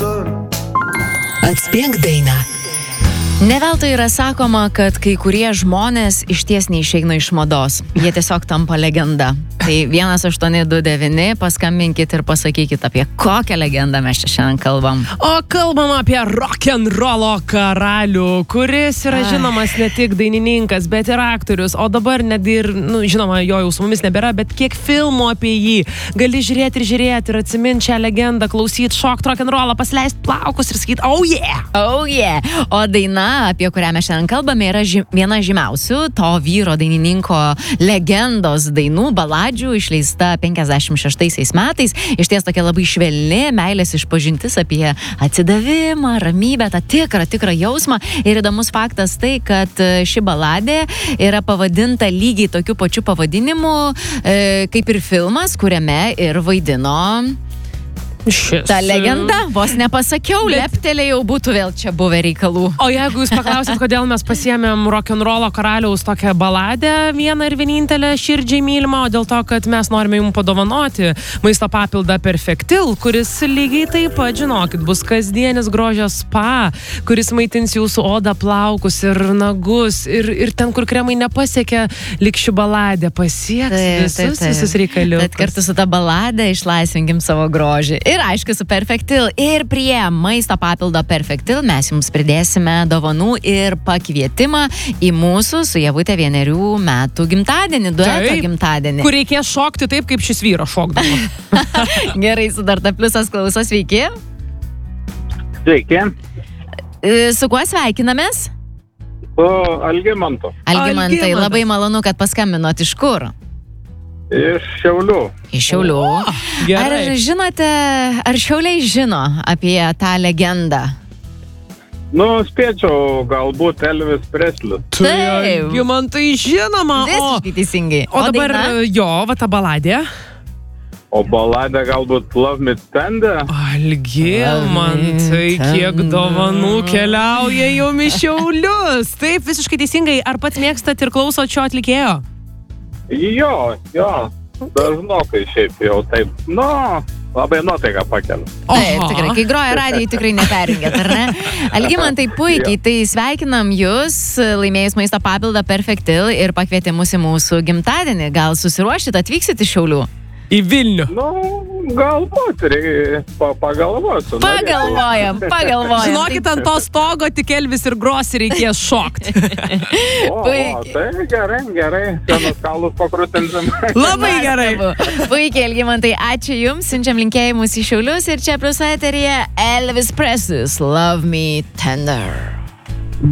Atspėk dainą. Ne veltui yra sakoma, kad kai kurie žmonės išties neišeina iš mados. Jie tiesiog tampa legenda. Tai 1829 paskambinkit ir pasakykit, apie kokią legendą mes čia šiandien kalbam. O kalbam apie rock'n'rollo karalių, kuris yra žinomas ne tik dainininkas, bet ir aktorius. O dabar net ir, žinoma, jo jau su mumis nebėra, bet kiek filmų apie jį. Gali žiūrėti ir atsiminti šią legendą, klausyti, šokt rock'n'rollą, pasileisti plaukus ir sakyti, oh yeah! Oh yeah! O daina, apie kurią mes šiandien kalbame, yra viena žymiausių to vyro dainininko legendos dainų, baladžių, išleista 56 metais. Iš ties tokia labai švelni meilės išpažintis apie atsidavimą, ramybę, tą tikrą jausmą. Ir įdomus faktas tai, kad ši baladė yra pavadinta lygiai tokiu pačiu pavadinimu, kaip ir filmas, kuriame ir vaidino ta legenda, vos nepasakiau, leptelėjau, būtų vėl čia buvę reikalų. O jeigu jūs paklausit, kodėl mes pasiėmėm rock'n'rollo karaliaus tokią baladę, vieną ir vienintelę širdžiai mylimą, o dėl to, kad mes norime jums padovanoti maisto papildą Perfectil, kuris lygiai taip pat, žinokit, bus kasdienis grožio spa, kuris maitins jūsų odą, plaukus ir nagus, ir ten, kur kremai nepasiekia, lyg ši baladė pasieks visus reikaliukus. Bet kartu su ta baladė išlaisvinkim savo grožį. Ir aišku, su Perfectil. Ir prie maisto papildo Perfectil mes jums pridėsime dovanų ir pakvietimą į mūsų su Ievute 1 metų gimtadienį, dueto gimtadienį. Kur reikės šokti taip, kaip šis vyras šokdavo. Gerai, Sudarta Pliusas klauso, sveiki. Sveiki. Su kuo sveikinamės? Su Algimantu. Algimantai, labai malonu, kad paskambinot. Iš kur? Iš Šiaulių. Iš Šiaulių. Ar žinote, ar Šiauliai žino apie tą legendą? Spėčiau, galbūt Elvis Preslis. Taip. Algimantai, žinoma. Visiškai teisingai. O dabar ta baladė. O baladė galbūt Love Me Tender. Algimantai, kiek dovanų keliauja jum į Šiaulius. Taip, visiškai teisingai. Ar pats mėgstat ir klausot šio atlikėjo? Jo, dažnokai šiaip jau taip, labai nuotaiką pakelia. Taip, tikrai, kai groja radijai, tikrai neperjungiat, ar ne? Algimantai, puikiai, tai sveikinam jūs, laimėjus maisto papildą Perfectil ir pakvietimus į mūsų gimtadienį. Gal susiruošit, atvyksit iš Šiaulių? Į Vilnių. Galbūt, pagalvosiu. Pagalvojam. Žinokit, ant to stogo tik Elvis ir Grosi reikės šokti. Tai gerai. Vienas kalus pakrutinsim. Labai gerai. Puikiai, Algimantai, ačiū jums, siunčiam linkėjimus į Šiaulius ir čia Plius eteryje Elvis Presley, Love Me Tender.